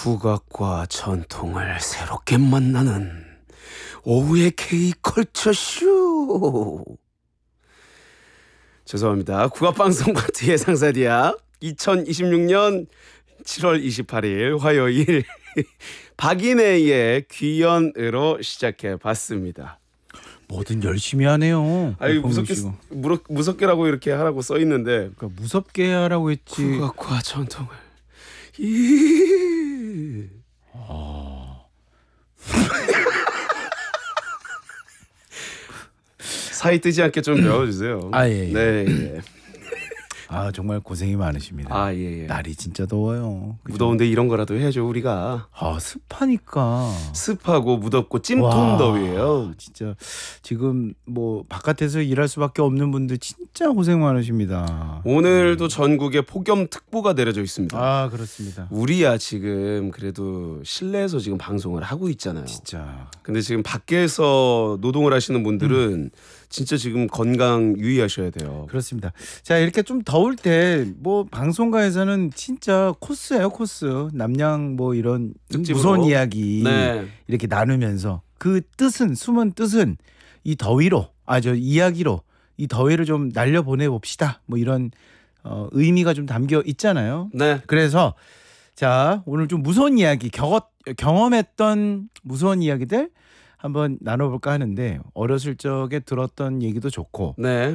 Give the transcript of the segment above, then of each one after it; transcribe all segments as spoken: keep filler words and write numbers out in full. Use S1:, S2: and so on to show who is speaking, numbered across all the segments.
S1: 국악과 전통을 새롭게 만나는 오후의 K컬처쇼. 죄송합니다. 국악방송과트 예상사디아 이천이십육 년 칠월 이십팔일 화요일 박인혜의 귀연으로 시작해봤습니다.
S2: 뭐든 열심히 하네요.
S1: 아니 무섭게 무러, 무섭게라고 이렇게 하라고 써 있는데.
S2: 그러니까 무섭게 하라고 했지.
S1: 국악과 전통을. 이...
S2: 아...
S1: 사이 뜨지 않게 좀 배워주세요.
S2: 아 예. 예.
S1: 네. 예.
S2: 아 정말 고생이 많으십니다.
S1: 아 예. 예.
S2: 날이 진짜 더워요. 그죠?
S1: 무더운데 이런 거라도 해야죠 우리가.
S2: 아 습하니까.
S1: 습하고 무덥고 찜통 더위예요.
S2: 진짜 지금 뭐 바깥에서 일할 수밖에 없는 분들 진짜 고생 많으십니다.
S1: 오늘도 음. 전국에 폭염특보가 내려져 있습니다.
S2: 아 그렇습니다.
S1: 우리야 지금 그래도 실내에서 지금 방송을 하고 있잖아요.
S2: 진짜.
S1: 근데 지금 밖에서 노동을 하시는 분들은 음. 진짜 지금 건강 유의하셔야 돼요.
S2: 그렇습니다. 자 이렇게 좀 더울 때 뭐 방송가에서는 진짜 코스예요 코스. 남양 뭐 이런 특집으로. 무서운 이야기 네. 이렇게 나누면서 그 뜻은 숨은 뜻은 이 더위로 아 저 이야기로 이 더위를 좀 날려보내 봅시다. 뭐 이런 어, 의미가 좀 담겨 있잖아요.
S1: 네.
S2: 그래서 자 오늘 좀 무서운 이야기 경험, 경험했던 무서운 이야기들 한번 나눠볼까 하는데 어렸을 적에 들었던 얘기도 좋고
S1: 네.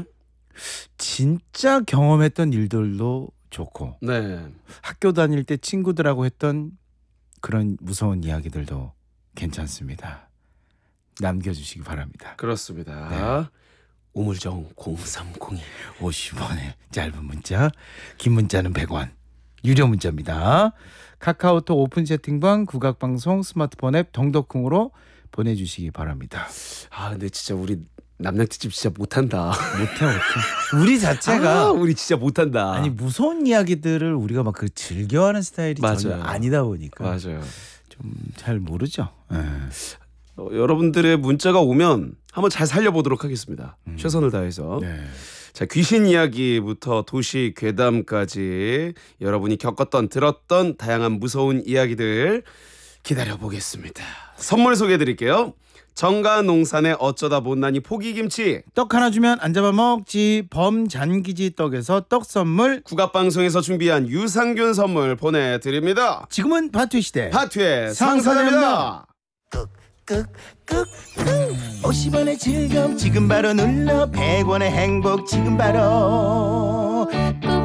S2: 진짜 경험했던 일들도 좋고
S1: 네.
S2: 학교 다닐 때 친구들하고 했던 그런 무서운 이야기들도 괜찮습니다. 남겨주시기 바랍니다.
S1: 그렇습니다.
S2: 네.
S1: 우물정 공삼공이
S2: 오십 원의 짧은 문자 긴 문자는 백 원 유료 문자입니다. 카카오톡 오픈 채팅방 국악방송 스마트폰 앱 동덕콩으로 보내주시기 바랍니다.
S1: 아 근데 진짜 우리 남양특집 진짜 못한다.
S2: 못해 못해. 우리 자체가
S1: 아, 우리 진짜 못한다.
S2: 아니 무서운 이야기들을 우리가 막 그 즐겨하는 스타일이
S1: 맞아요.
S2: 전혀 아니다 보니까
S1: 맞아요.
S2: 좀 잘 모르죠. 네.
S1: 어, 여러분들의 문자가 오면 한번 잘 살려보도록 하겠습니다. 음. 최선을 다해서.
S2: 네.
S1: 자 귀신 이야기부터 도시 괴담까지 여러분이 겪었던 들었던 다양한 무서운 이야기들 기다려보겠습니다. 선물 소개해드릴게요. 정가농산의 어쩌다 못난이 포기김치,
S2: 떡 하나 주면 안 잡아먹지 범잔기지 떡에서 떡 선물,
S1: 국악방송에서 준비한 유산균 선물 보내드립니다.
S2: 지금은 바투 시대
S1: 바투의 상사입니다.
S2: 오십 원의 즐거움 지금 바로 눌러 백 원의 행복 지금 바로